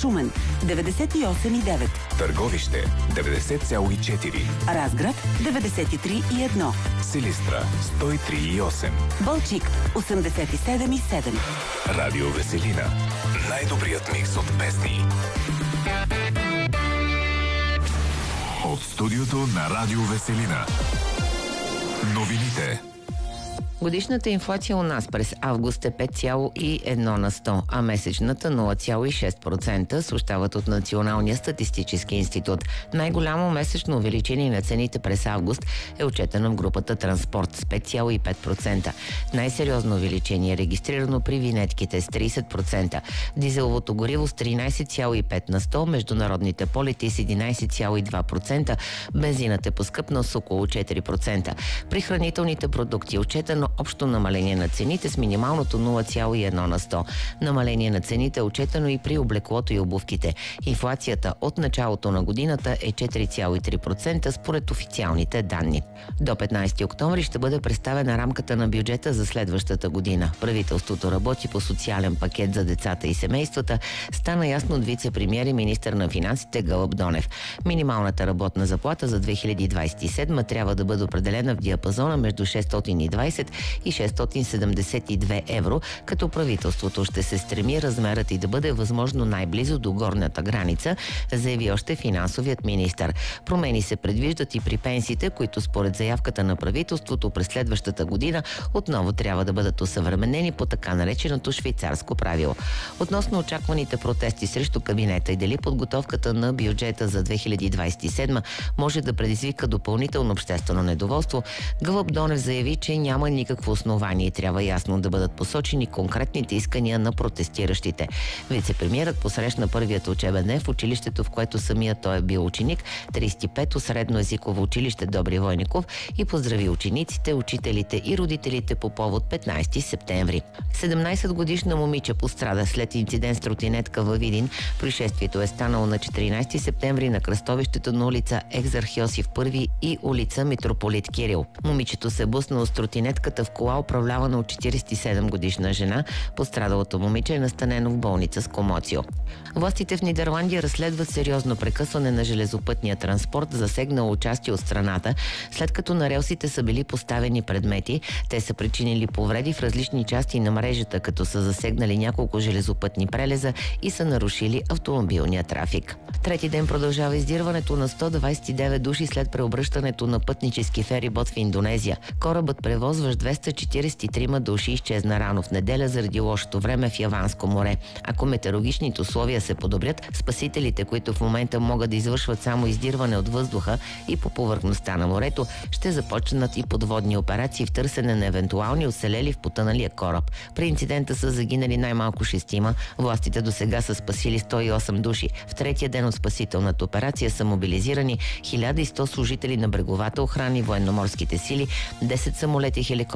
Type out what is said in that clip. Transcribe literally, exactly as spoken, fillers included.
Шумен деветдесет и осем и девет, Търговище деветдесет цяло и четири, Разград деветдесет и три и едно, Силистра сто и три и осем, Балчик осемдесет и седем и седем. Радио Веселина. Най-добрият микс от песни. От студиото на Радио Веселина. Новините. Годишната инфлация у нас през август е пет цяло и едно на сто, а месечната нула цяло и шест процента, съобщават от Националния статистически институт. Най-голямо месечно увеличение на цените през август е отчетено в групата транспорт с пет цяло и пет процента. Най-сериозно увеличение е регистрирано при винетките с тридесет процента, дизеловото гориво с тринадесет цяло и пет на сто, международните полети с единадесет цяло и два процента, бензинът е поскъпнал с около четири процента. При хранителните продукти е отчетено общо намаление на цените с минималното нула цяло и едно на сто. Намаление на цените е отчетено и при облеклото и обувките. Инфлацията от началото на годината е четири цяло и три процента според официалните данни. До петнадесети октомври ще бъде представена рамката на бюджета за следващата година. Правителството работи по социален пакет за децата и семействата. Стана ясно от вице-премиер и министър на финансите Гълъб Донев. Минималната работна заплата за две хиляди двадесет и седма трябва да бъде определена в диапазона между шестстотин и двадесет и шестстотин седемдесет и две евро, като правителството ще се стреми размерът и да бъде възможно най-близо до горната граница, заяви още финансовият министър. Промени се предвиждат и при пенсиите, които според заявката на правителството през следващата година отново трябва да бъдат осъвременени по така нареченото швейцарско правило. Относно очакваните протести срещу кабинета и дали подготовката на бюджета за две хиляди двадесет и седма може да предизвика допълнително обществено недоволство, Гълъб Донев заяви, че няма никакво основание и трябва ясно да бъдат посочени конкретните искания на протестиращите. Вице-премиерът посрещна първият учебен ден в училището, в което самият той е бил ученик, тридесет и пето средно езиково училище Добри Войников, и поздрави учениците, учителите и родителите по повод петнадесети септември. седемнадесетгодишна момиче пострада след инцидент с тротинетка във Видин. Происшествието е станало на четиринадесети септември на кръстовището на улица Екзарх Йосиф първи и улица Митрополит Кирил. Момичето се буснало с тротинетката в кола, управлявана от четиридесет и седем годишна жена. Пострадалото момиче е настанено в болница с комоцио. Властите в Нидерландия разследват сериозно прекъсване на железопътния транспорт, засегнало части от страната, след като на релсите са били поставени предмети. Те са причинили повреди в различни части на мрежата, като са засегнали няколко железопътни прелеза и са нарушили автомобилния трафик. Трети ден продължава издирването на сто двадесет и девет души след преобръщането на пътнически ферибот в Индонезия. Корабът, превозващ двеста четиридесет и три души, изчезна рано в неделя заради лошото време в Яванско море. Ако метеорологичните условия се подобрят, спасителите, които в момента могат да извършват само издирване от въздуха и по повърхността на морето, ще започнат и подводни операции в търсене на евентуални оцелели в потъналия кораб. При инцидента са загинали най-малко шестима. Властите до сега са спасили сто и осем души. В третия ден от спасителната операция са мобилизирани хиляда и сто служители на бреговата охрана и военноморските сили, десет самолети, хеликоптери